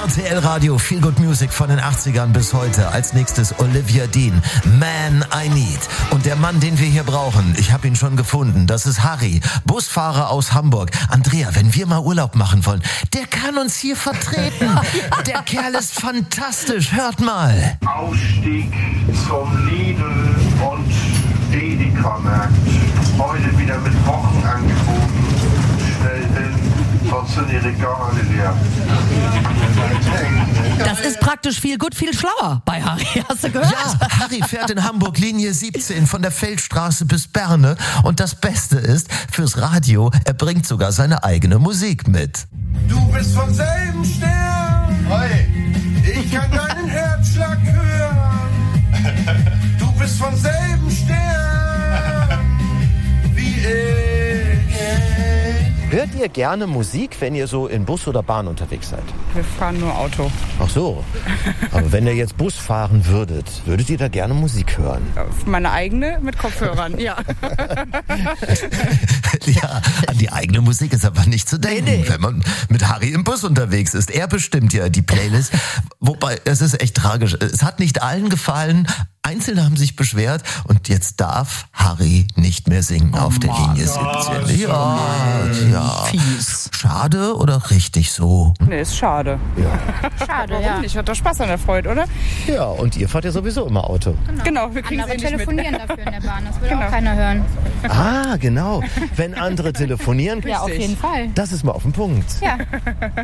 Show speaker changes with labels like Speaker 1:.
Speaker 1: RTL Radio, Feel Good Music von den 80ern bis heute. Als nächstes Olivia Dean, Man I Need. Und der Mann, den wir hier brauchen, ich habe ihn schon gefunden, das ist Harry, Busfahrer aus Hamburg. Andrea, wenn wir mal Urlaub machen wollen, der kann uns hier vertreten. Der Kerl ist fantastisch, hört mal.
Speaker 2: Ausstieg zum Lidl und Edeka-Markt. Heute wieder mit Wochenangeboten. Schnell hin, sonst sind die Regale leer.
Speaker 3: Das ist praktisch viel gut, viel schlauer bei Harry. Hast du gehört?
Speaker 1: Ja, Harry fährt in Hamburg Linie 17 von der Feldstraße bis Berne. Und das Beste ist, fürs Radio, er bringt sogar seine eigene Musik mit.
Speaker 2: Du bist vom selben Stern. Hey. Ich kann deinen Herzschlag hören. Du bist vom selben Stern wie ich.
Speaker 1: Hört ihr gerne Musik, wenn ihr so in Bus oder Bahn unterwegs seid?
Speaker 4: Wir fahren nur Auto.
Speaker 1: Ach so. Aber wenn ihr jetzt Bus fahren würdet ihr da gerne Musik hören?
Speaker 4: Meine eigene mit Kopfhörern, ja.
Speaker 1: Ja, an die eigene Musik ist aber nicht zu denken, wenn man mit Harry im Bus unterwegs ist. Er bestimmt ja die Playlist. Wobei, es ist echt tragisch. Es hat nicht allen gefallen. Einzelne haben sich beschwert und jetzt darf Harry nicht mehr singen auf der Linie 17. Ja.
Speaker 3: Fies.
Speaker 1: Schade oder richtig so?
Speaker 4: Nee, ist schade.
Speaker 1: Ja.
Speaker 5: Schade,
Speaker 4: Warum
Speaker 5: ja.
Speaker 4: nicht? Hat doch Spaß an der Freude, oder?
Speaker 1: Ja, und ihr fahrt ja sowieso immer Auto.
Speaker 4: Genau, wir kriegen
Speaker 5: Andere
Speaker 4: es eh nicht mit.
Speaker 5: telefonieren dafür in der Bahn, das will
Speaker 4: Genau.
Speaker 5: auch keiner hören.
Speaker 1: Ah, genau. Wenn andere telefonieren,
Speaker 5: Ja, auf jeden Fall.
Speaker 1: das ist mal auf den Punkt.
Speaker 5: Ja.